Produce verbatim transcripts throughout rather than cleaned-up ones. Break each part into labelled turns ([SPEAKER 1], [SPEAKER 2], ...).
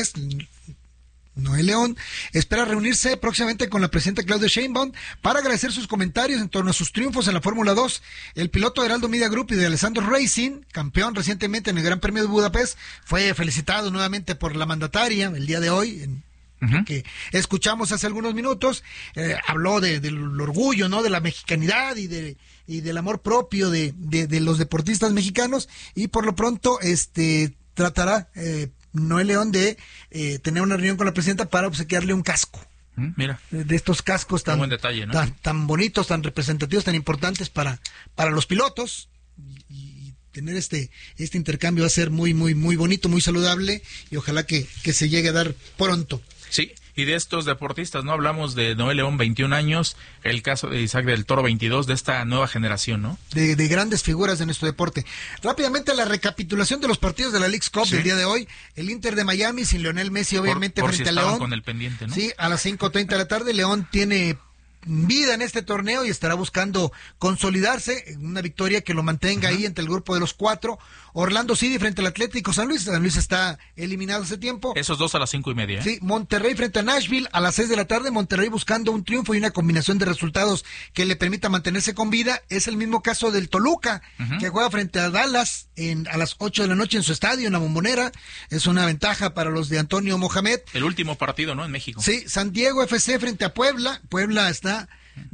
[SPEAKER 1] Noé León espera reunirse próximamente con la presidenta Claudia Sheinbaum para agradecer sus comentarios en torno a sus triunfos en la Fórmula dos. El piloto de Heraldo Media Group y de Alessandro Racing, campeón recientemente en el Gran Premio de Budapest, fue felicitado nuevamente por la mandataria el día de hoy, en Uh-huh. que escuchamos hace algunos minutos. Eh, habló de, del orgullo, ¿no?, de la mexicanidad y de y del amor propio de, de, de los deportistas mexicanos, y por lo pronto este tratará eh, Noé León de eh, tener una reunión con la presidenta para obsequiarle un casco.
[SPEAKER 2] Mira,
[SPEAKER 1] de estos cascos tan,
[SPEAKER 2] buen detalle, ¿no?,
[SPEAKER 1] tan, tan bonitos, tan representativos, tan importantes para, para los pilotos. Y, y tener este, este intercambio va a ser muy, muy, muy bonito, muy saludable, y ojalá que, que se llegue a dar pronto.
[SPEAKER 2] Sí, y de estos deportistas, ¿no? Hablamos de Noé León, veintiún años, el caso de Isaac del Toro, veintidós, de esta nueva generación, ¿no?
[SPEAKER 1] De, de grandes figuras de nuestro deporte. Rápidamente, la recapitulación de los partidos de la Leagues Cup, sí, del día de hoy. El Inter de Miami sin Lionel Messi, obviamente,
[SPEAKER 2] por, por
[SPEAKER 1] frente
[SPEAKER 2] si
[SPEAKER 1] a León.
[SPEAKER 2] Con el pendiente, ¿no?
[SPEAKER 1] Sí, a las cinco treinta de la tarde. León tiene vida en este torneo y estará buscando consolidarse en una victoria que lo mantenga uh-huh. ahí entre el grupo de los cuatro. Orlando City frente al Atlético San Luis. San Luis está eliminado hace tiempo.
[SPEAKER 2] Esos dos a las cinco y media. ¿eh?
[SPEAKER 1] Sí, Monterrey frente a Nashville a las seis de la tarde. Monterrey buscando un triunfo y una combinación de resultados que le permita mantenerse con vida. Es el mismo caso del Toluca, uh-huh. que juega frente a Dallas en, a las ocho de la noche en su estadio, en la Bombonera. Es una ventaja para los de Antonio Mohamed.
[SPEAKER 2] El último partido, ¿no?, en México.
[SPEAKER 1] Sí, San Diego F C frente a Puebla. Puebla está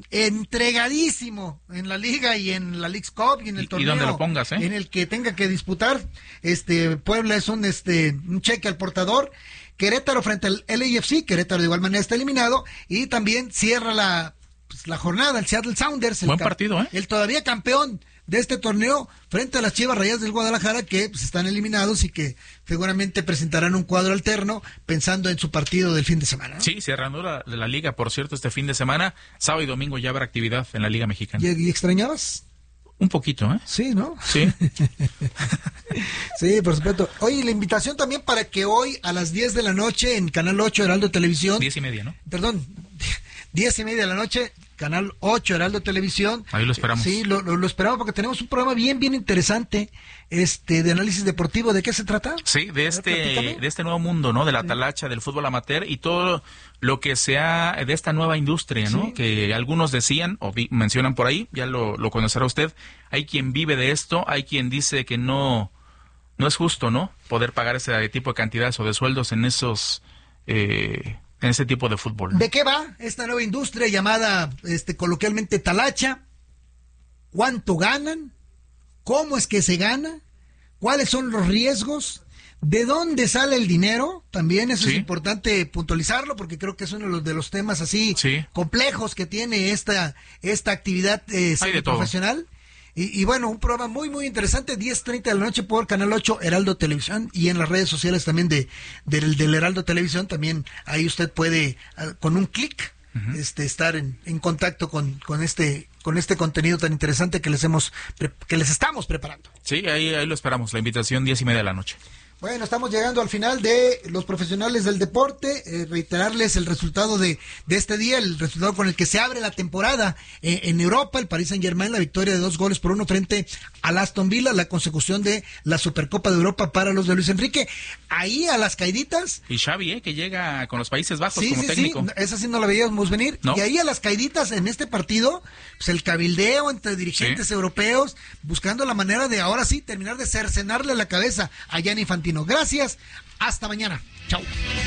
[SPEAKER 1] entregadísimo en la liga y en la Leagues Cup y en el
[SPEAKER 2] y,
[SPEAKER 1] torneo
[SPEAKER 2] y donde lo pongas, ¿eh?
[SPEAKER 1] en el que tenga que disputar. Este Puebla es un este un cheque al portador. Querétaro frente al L A F C. Querétaro de igual manera está eliminado, y también cierra la pues, la jornada el Seattle Sounders, el
[SPEAKER 2] buen partido, ¿eh?
[SPEAKER 1] el todavía campeón de este torneo frente a las Chivas Rayadas del Guadalajara, que pues, están eliminados y que seguramente presentarán un cuadro alterno pensando en su partido del fin de semana, ¿no?
[SPEAKER 2] Sí, cerrando la, la liga, por cierto, este fin de semana, sábado y domingo ya habrá actividad en la Liga Mexicana.
[SPEAKER 1] ¿Y, y extrañabas?
[SPEAKER 2] Un poquito, ¿eh?
[SPEAKER 1] Sí, ¿no?
[SPEAKER 2] Sí.
[SPEAKER 1] Sí, por supuesto. Oye, la invitación también para que hoy a las diez de la noche en Canal ocho Heraldo Televisión.
[SPEAKER 2] Diez y media, ¿no?
[SPEAKER 1] Perdón, diez y media de la noche, Canal ocho Heraldo Televisión.
[SPEAKER 2] Ahí lo esperamos.
[SPEAKER 1] Sí, lo, lo, lo esperamos porque tenemos un programa bien, bien interesante, este, de análisis deportivo. ¿De qué se trata?
[SPEAKER 2] Sí, de este, ver, de este nuevo mundo, ¿no? De la talacha, del fútbol amateur y todo lo que sea de esta nueva industria, ¿no? Sí. Que algunos decían, o vi, mencionan por ahí, ya lo, lo conocerá usted, hay quien vive de esto, hay quien dice que no, no es justo, ¿no?, poder pagar ese tipo de cantidades o de sueldos en esos... Eh, en ese tipo de fútbol.
[SPEAKER 1] ¿De qué va esta nueva industria llamada este coloquialmente talacha? ¿Cuánto ganan? ¿Cómo es que se gana? ¿Cuáles son los riesgos? ¿De dónde sale el dinero? También eso sí. es importante puntualizarlo, porque creo que es uno de los, de los temas así sí. complejos que tiene esta, esta actividad eh, profesional. Y, y bueno, un programa muy, muy interesante, diez treinta de la noche por Canal ocho Heraldo Televisión, y en las redes sociales también de, de del, del Heraldo Televisión. También ahí usted puede, con un clic, uh-huh. este, estar en, en contacto con, con este con este contenido tan interesante que les hemos que les estamos preparando.
[SPEAKER 2] Sí, ahí, ahí lo esperamos, la invitación diez y media de la noche.
[SPEAKER 1] Bueno, estamos llegando al final de los profesionales del deporte. Eh, reiterarles el resultado de, de este día, el resultado con el que se abre la temporada eh, en Europa. El Paris Saint-Germain, la victoria de dos goles por uno frente al Aston Villa, la consecución de la Supercopa de Europa para los de Luis Enrique. Ahí a las caiditas.
[SPEAKER 2] Y Xavi, eh, que llega con los Países Bajos
[SPEAKER 1] sí,
[SPEAKER 2] como
[SPEAKER 1] sí,
[SPEAKER 2] técnico.
[SPEAKER 1] Sí, esa sí no la veíamos venir. ¿No? Y ahí a las caiditas en este partido, pues el cabildeo entre dirigentes sí. europeos, buscando la manera de ahora sí terminar de cercenarle la cabeza a Gianni Infantino. Gracias, hasta mañana. Chao.